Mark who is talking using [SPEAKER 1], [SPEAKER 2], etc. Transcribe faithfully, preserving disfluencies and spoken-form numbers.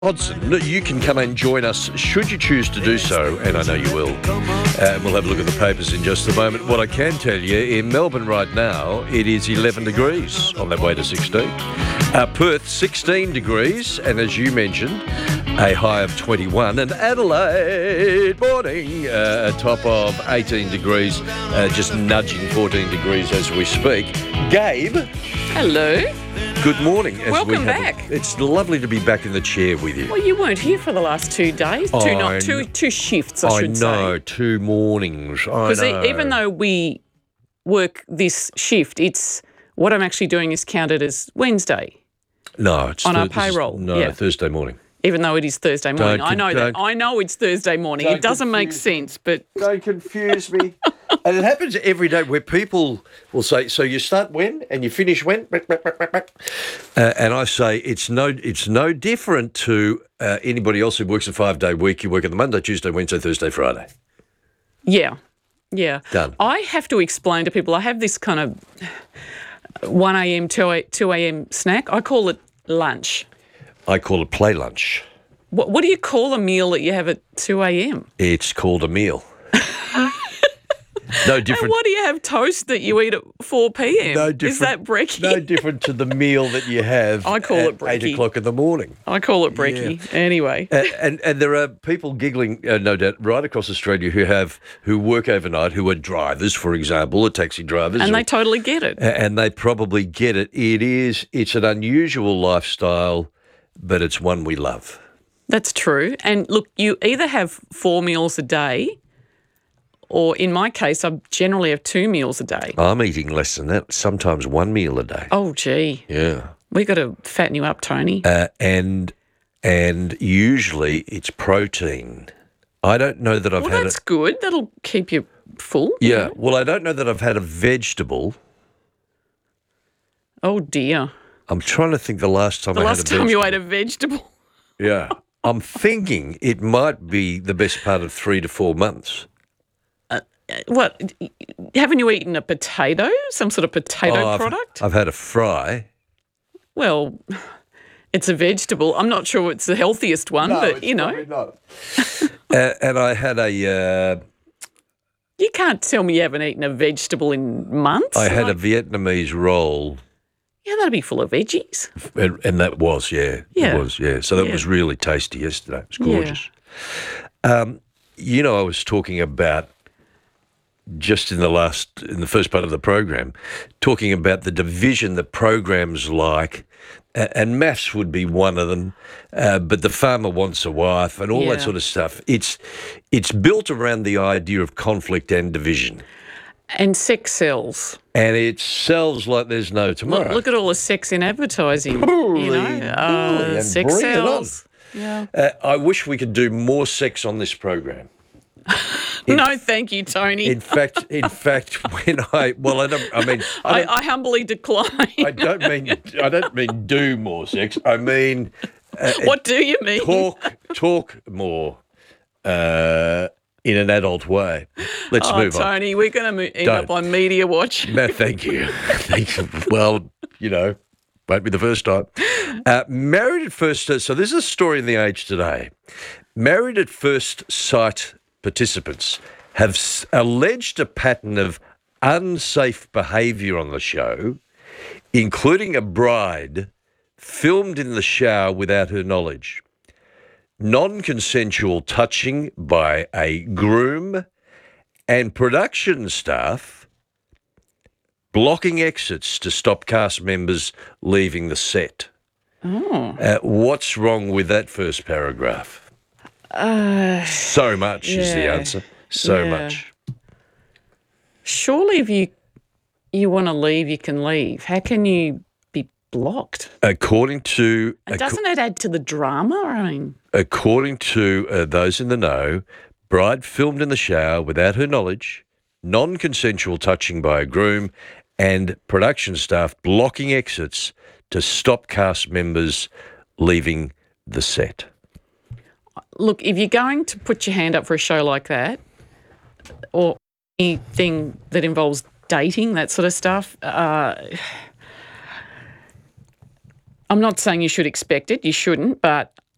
[SPEAKER 1] Hodson, you can come and join us should you choose to do so, and I know you will. Uh, we'll have a look at the papers in just a moment. What I can tell you, in Melbourne right now, it is eleven degrees on their way to sixteen. Uh, Perth, sixteen degrees, and as you mentioned, a high of twenty-one. And Adelaide, morning, uh, a top of eighteen degrees, uh, just nudging fourteen degrees as we speak. Gabe.
[SPEAKER 2] Hello.
[SPEAKER 1] Good morning. As
[SPEAKER 2] Welcome
[SPEAKER 1] we have
[SPEAKER 2] back.
[SPEAKER 1] A, it's lovely to be back in the chair with you.
[SPEAKER 2] Well, you weren't here for the last two days. Two,
[SPEAKER 1] I
[SPEAKER 2] not two, two shifts, I,
[SPEAKER 1] I
[SPEAKER 2] should
[SPEAKER 1] know,
[SPEAKER 2] say.
[SPEAKER 1] two mornings. I
[SPEAKER 2] Because
[SPEAKER 1] know.
[SPEAKER 2] even though we work this shift, it's what I'm actually doing is counted as Wednesday.
[SPEAKER 1] no, it's
[SPEAKER 2] on our
[SPEAKER 1] Thur- this is-
[SPEAKER 2] payroll,
[SPEAKER 1] No,
[SPEAKER 2] yeah.
[SPEAKER 1] Thursday morning.
[SPEAKER 2] Even though it is Thursday morning.
[SPEAKER 1] Don't
[SPEAKER 2] I know
[SPEAKER 1] con-
[SPEAKER 2] that.
[SPEAKER 1] don't-
[SPEAKER 2] I know it's Thursday morning.
[SPEAKER 1] don't
[SPEAKER 2] It doesn't make
[SPEAKER 1] confuse
[SPEAKER 2] sense, but
[SPEAKER 1] Don't confuse me. And it happens every day where people will say, so you start when and you finish when? Uh, and I say it's no it's no different to uh, anybody else who works a five-day week. You work on the Monday, Tuesday, Wednesday, Thursday, Friday.
[SPEAKER 2] yeah. Yeah.
[SPEAKER 1] Done.
[SPEAKER 2] I have to explain to people, I have this kind of one a.m., two a.m. snack. I call it lunch.
[SPEAKER 1] I call it play lunch.
[SPEAKER 2] What, what do you call a meal that you have at two a.m.?
[SPEAKER 1] It's called a meal. No
[SPEAKER 2] And
[SPEAKER 1] different.
[SPEAKER 2] what do you have toast that you eat at four p.m.?
[SPEAKER 1] No different.
[SPEAKER 2] Is that brekkie?
[SPEAKER 1] No different to the meal that you have
[SPEAKER 2] I call
[SPEAKER 1] at
[SPEAKER 2] it brekkie.
[SPEAKER 1] eight o'clock in the morning.
[SPEAKER 2] I call it brekkie. Anyway.
[SPEAKER 1] Uh, and and there are people giggling, uh, no doubt, right across Australia who have who work overnight, who are drivers, for example, or taxi drivers,
[SPEAKER 2] And
[SPEAKER 1] or-
[SPEAKER 2] they totally get it.
[SPEAKER 1] and they probably get it. It is it's an unusual lifestyle, but it's one we love.
[SPEAKER 2] That's true. And look, you either have four meals a day, or in my case, I generally have two meals a day.
[SPEAKER 1] I'm eating less than that, sometimes one meal a day.
[SPEAKER 2] Oh, gee.
[SPEAKER 1] Yeah,
[SPEAKER 2] We got to fatten you up, Tony.
[SPEAKER 1] uh, and and usually it's protein. I don't know that I've
[SPEAKER 2] well,
[SPEAKER 1] had
[SPEAKER 2] that's
[SPEAKER 1] it.
[SPEAKER 2] good. That'll keep you full.
[SPEAKER 1] Yeah, well, I don't know that I've had a vegetable.
[SPEAKER 2] Oh, dear.
[SPEAKER 1] I'm trying to think the last time
[SPEAKER 2] The
[SPEAKER 1] I
[SPEAKER 2] last
[SPEAKER 1] had a
[SPEAKER 2] time you
[SPEAKER 1] vegetable.
[SPEAKER 2] ate a vegetable.
[SPEAKER 1] Yeah. I'm thinking it might be the best part of three to four months.
[SPEAKER 2] What? Haven't you eaten a potato? Some sort of potato
[SPEAKER 1] Oh, I've-
[SPEAKER 2] product?
[SPEAKER 1] I've had a fry.
[SPEAKER 2] Well, it's a vegetable. I'm not sure it's the healthiest one, but, you know,
[SPEAKER 1] not. uh, and I had a, uh,
[SPEAKER 2] you can't tell me you haven't eaten a vegetable in months.
[SPEAKER 1] I had a
[SPEAKER 2] Like,
[SPEAKER 1] Vietnamese roll,
[SPEAKER 2] yeah, that'd be full of veggies.
[SPEAKER 1] and, and that was, yeah,
[SPEAKER 2] Yeah.
[SPEAKER 1] it was, yeah. So that
[SPEAKER 2] Yeah.
[SPEAKER 1] was really tasty yesterday. It was
[SPEAKER 2] Yeah.
[SPEAKER 1] gorgeous. Um, you know, I was talking about just in the last, in the first part of the program, talking about the division that programs like, a- and maths would be one of them, uh, but the farmer wants a wife and all that
[SPEAKER 2] Yeah.
[SPEAKER 1] sort of stuff. It's it's built around the idea of conflict and division,
[SPEAKER 2] And sex sells.
[SPEAKER 1] and it sells like there's no tomorrow.
[SPEAKER 2] Look, look at all the sex in advertising. you
[SPEAKER 1] Holy
[SPEAKER 2] know,
[SPEAKER 1] moly,
[SPEAKER 2] uh,
[SPEAKER 1] and
[SPEAKER 2] sex
[SPEAKER 1] bring it on.
[SPEAKER 2] sells. Yeah.
[SPEAKER 1] Uh, I wish we could do more sex on this program.
[SPEAKER 2] No, thank you, Tony.
[SPEAKER 1] In fact, in fact, when I well, I don't. I mean, I
[SPEAKER 2] I,
[SPEAKER 1] don't,
[SPEAKER 2] I humbly decline.
[SPEAKER 1] I don't mean I don't mean do more sex. I mean uh,
[SPEAKER 2] What do you mean?
[SPEAKER 1] talk talk more uh, in an adult way. Let's
[SPEAKER 2] Oh,
[SPEAKER 1] move on.
[SPEAKER 2] Tony, we're going to mo- end
[SPEAKER 1] Don't.
[SPEAKER 2] up on Media Watch.
[SPEAKER 1] No, thank you. Thank you. Well, you know, won't be the first time. Uh, married at first. So this is a story in the Age today. Married at first sight participants have s- alleged a pattern of unsafe behaviour on the show, including a bride filmed in the shower without her knowledge, non-consensual touching by a groom, and production staff blocking exits to stop cast members leaving the set.
[SPEAKER 2] Oh.
[SPEAKER 1] Uh, what's wrong with that first paragraph?
[SPEAKER 2] Uh,
[SPEAKER 1] So much is the
[SPEAKER 2] yeah,
[SPEAKER 1] answer. So
[SPEAKER 2] yeah.
[SPEAKER 1] much.
[SPEAKER 2] surely if you you want to leave, you can leave. How can you be blocked?
[SPEAKER 1] According to
[SPEAKER 2] And
[SPEAKER 1] acco-
[SPEAKER 2] doesn't it add to the drama? I mean,
[SPEAKER 1] according to uh, those in the know, bride filmed in the shower without her knowledge, non-consensual touching by a groom, and production staff blocking exits to stop cast members leaving the set.
[SPEAKER 2] look, if you're going to put your hand up for a show like that, or anything that involves dating, that sort of stuff, uh, I'm not saying you should expect it. You shouldn't, but